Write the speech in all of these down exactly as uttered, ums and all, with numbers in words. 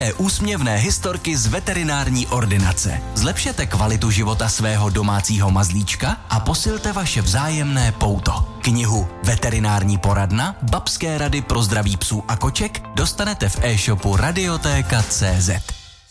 Úsměvné historky z veterinární ordinace. Zlepšete kvalitu života svého domácího mazlíčka a posilte vaše vzájemné pouto. Knihu Veterinární poradna, babské rady pro zdraví psů a koček dostanete v e-shopu radioteka tečka cé zet.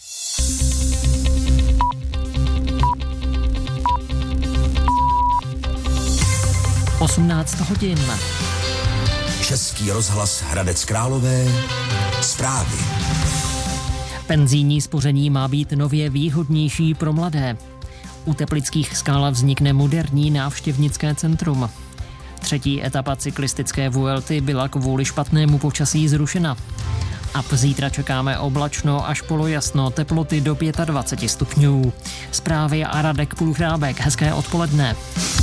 osmnáct hodin. Český rozhlas Hradec Králové. Zprávy. Penzijní spoření má být nově výhodnější pro mladé. U Teplických skal vznikne moderní návštěvnické centrum. Třetí etapa cyklistické Vuelty byla kvůli špatnému počasí zrušena. A zítra čekáme oblačno až polojasno, teploty do dvacet pět stupňů. Zprávy a Radek Půlchrábek. Hezké odpoledne.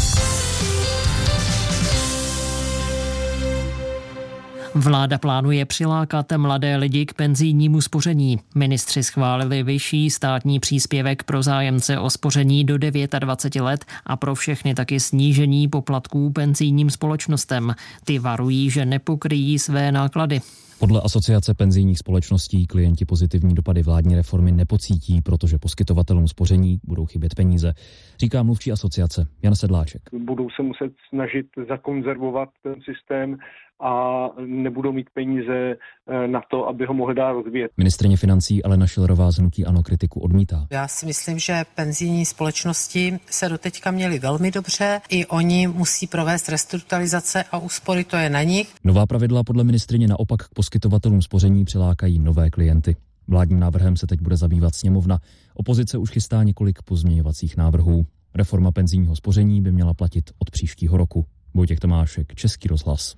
Vláda plánuje přilákat mladé lidi k penzijnímu spoření. Ministři schválili vyšší státní příspěvek pro zájemce o spoření do dvacet devět let a pro všechny taky snížení poplatků penzijním společnostem. Ty varují, že nepokryjí své náklady. Podle Asociace penzijních společností klienti pozitivní dopady vládní reformy nepocítí, protože poskytovatelům spoření budou chybět peníze, říká mluvčí asociace Jan Sedláček. Budou se muset snažit zakonzervovat ten systém a nebudou mít peníze na to, aby ho mohli dál rozvíjet. Ministryně financí Alena Schillerová z hnutí ANO kritiku odmítá. Já si myslím, že penzijní společnosti se doteďka měly velmi dobře. I oni musí provést restrukturalizace a úspory, to je na nich. Nová pravidla podle ministryně naopak k poskytovatelům spoření přilákají nové klienty. Vládním návrhem se teď bude zabývat sněmovna. Opozice už chystá několik pozměňovacích návrhů. Reforma penzijního spoření by měla platit od příštího roku. Vojtěch Tomášek, Český rozhlas.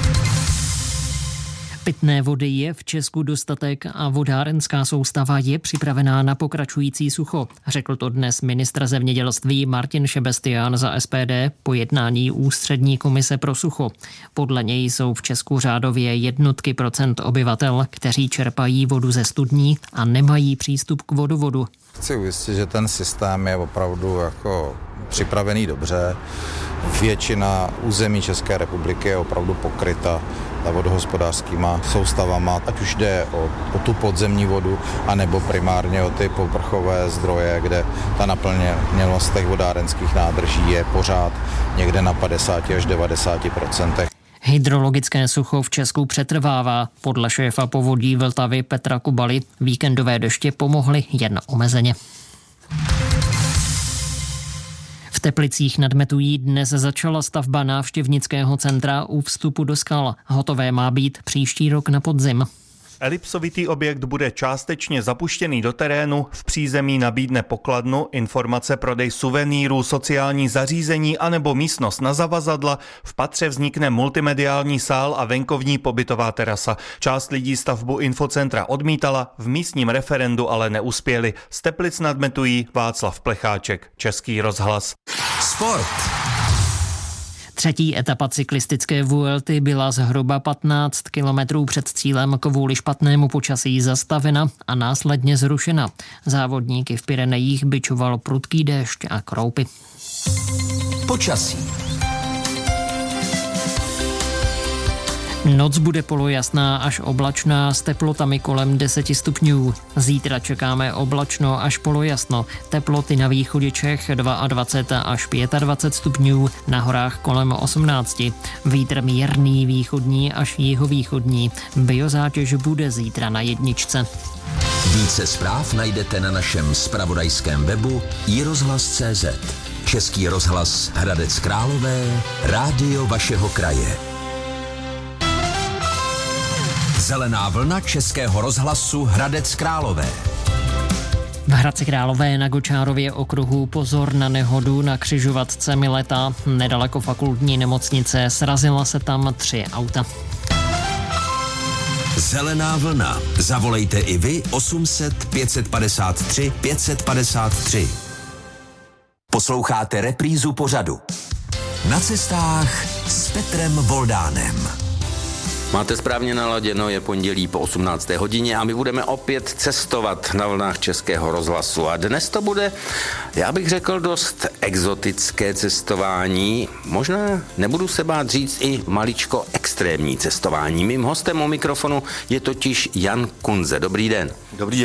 Pitné vody je v Česku dostatek a vodárenská soustava je připravená na pokračující sucho. Řekl to dnes ministr zemědělství Martin Šebestián za S P D po jednání Ústřední komise pro sucho. Podle něj jsou v Česku řádově jednotky procent obyvatel, kteří čerpají vodu ze studní a nemají přístup k vodovodu. Chci ujistit, že ten systém je opravdu jako připravený dobře. Většina území České republiky je opravdu pokryta vodohospodářskýma soustavama, ať už jde o, o tu podzemní vodu, anebo primárně o ty povrchové zdroje, kde ta naplněnost těch vodárenských nádrží je pořád někde na padesát až devadesát procent. Hydrologické sucho v Česku přetrvává. Podle šéfa povodí Vltavy Petra Kubaly víkendové deště pomohly jen omezeně. V Teplicích nad Metují dnes začala stavba návštěvnického centra u vstupu do skal. Hotové má být příští rok na podzim. Elipsovitý objekt bude částečně zapuštěný do terénu, v přízemí nabídne pokladnu, informace, prodej suvenýrů, sociální zařízení anebo místnost na zavazadla, v patře vznikne multimediální sál a venkovní pobytová terasa. Část lidí stavbu infocentra odmítala, v místním referendu ale neuspěli. Z Teplic nad Metují Václav Plecháček, Český rozhlas. Sport. Třetí etapa cyklistické Vuelty byla zhruba patnáct kilometrů před cílem kvůli špatnému počasí zastavena a následně zrušena. Závodníky v Pyrenejích bičoval prudký déšť a kroupy. Počasí. Noc bude polojasná až oblačná s teplotami kolem deset stupňů. Zítra čekáme oblačno až polojasno. Teploty na východě Čech dvacet dva až dvacet pět stupňů, na horách kolem osmnáct. Vítr mírný východní až jihovýchodní. Biozátěž bude zítra na jedničce. Více zpráv najdete na našem zpravodajském webu i rozhlas tečka cé zet. Český rozhlas Hradec Králové, rádio vašeho kraje. Zelená vlna Českého rozhlasu Hradec Králové. V Hradci Králové na Gočárově okruhu pozor na nehodu na křižovatce Mileta. Nedaleko fakultní nemocnice srazila se tam tři auta. Zelená vlna. Zavolejte i vy osm set pět padesát tři pět padesát tři. Posloucháte reprízu pořadu. Na cestách s Petrem Voldánem. Máte správně naladěno, je pondělí po osmnácté hodině a my budeme opět cestovat na vlnách Českého rozhlasu. A dnes to bude, já bych řekl, dost exotické cestování. Možná nebudu se bát říct i maličko extrémní cestování. Mým hostem u mikrofonu je totiž Jan Kunze. Dobrý den. Dobrý den.